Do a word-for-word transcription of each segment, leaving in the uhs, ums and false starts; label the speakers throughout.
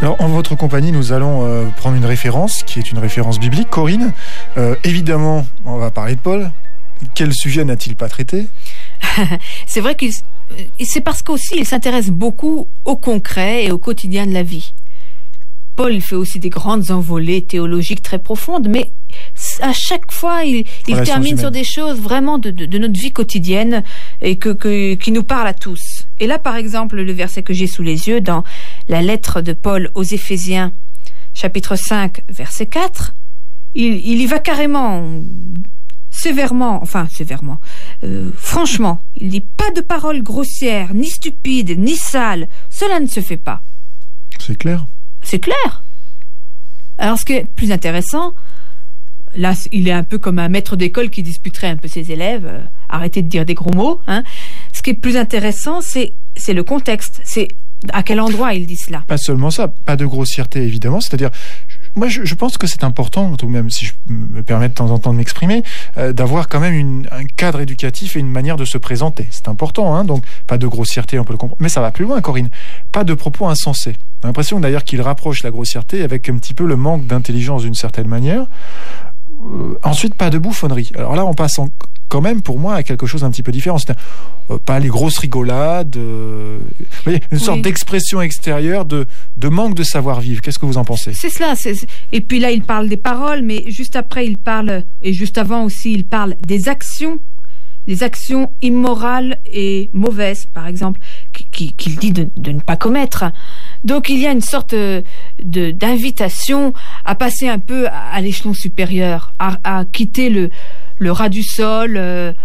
Speaker 1: Alors, en votre compagnie, nous allons euh, prendre une référence qui est une référence biblique. Corinne, euh, évidemment, on va parler de Paul. Quel sujet n'a-t-il pas traité ?
Speaker 2: C'est vrai qu'il c'est parce qu'aussi il s'intéresse beaucoup au concret et au quotidien de la vie. Paul fait aussi des grandes envolées théologiques très profondes, mais à chaque fois, il, il termine humaines. sur des choses vraiment de, de, de notre vie quotidienne et que, que, qui nous parlent à tous. Et là, par exemple, le verset que j'ai sous les yeux dans la lettre de Paul aux Éphésiens, chapitre cinq, verset quatre, il, il y va carrément, sévèrement, enfin sévèrement, euh, franchement, il dit « Pas de paroles grossières, ni stupides, ni sales, cela ne se fait pas. »
Speaker 1: C'est clair.
Speaker 2: C'est clair. Alors, ce qui est plus intéressant, là, il est un peu comme un maître d'école qui disputerait un peu ses élèves. Euh, arrêtez de dire des gros mots. Hein. Ce qui est plus intéressant, c'est, c'est le contexte. C'est à quel endroit il dit cela.
Speaker 1: Pas seulement ça, pas de grossièreté, évidemment. C'est-à-dire, moi, je, je pense que c'est important, tout de même, si je me permets de temps en temps de m'exprimer, euh, d'avoir quand même une, un cadre éducatif et une manière de se présenter. C'est important, hein, donc pas de grossièreté, on peut le comprendre. Mais ça va plus loin, Corinne. Pas de propos insensés. J'ai l'impression d'ailleurs qu'il rapproche la grossièreté avec un petit peu le manque d'intelligence d'une certaine manière. Euh, ensuite, pas de bouffonnerie. Alors là, on passe en, quand même, pour moi, à quelque chose d'un petit peu différent. C'est un, euh, pas les grosses rigolades, euh, vous voyez, une sorte oui. d'expression extérieure de, de manque de savoir-vivre. Qu'est-ce que vous en pensez ?
Speaker 2: C'est cela. C'est, et puis là, il parle des paroles, mais juste après, il parle, et juste avant aussi, il parle des actions. Des actions immorales et mauvaises, par exemple, qu'il qui dit de, de ne pas commettre. Donc il y a une sorte de, d'invitation à passer un peu à l'échelon supérieur, à, à quitter le, le ras du sol.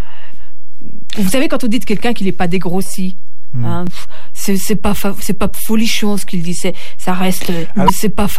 Speaker 2: Vous savez, quand on dit de quelqu'un qu'il n'est pas dégrossi, mmh. hein, c'est, c'est pas c'est pas folichon ce qu'il dit, c'est, ça reste, Alors, c'est pas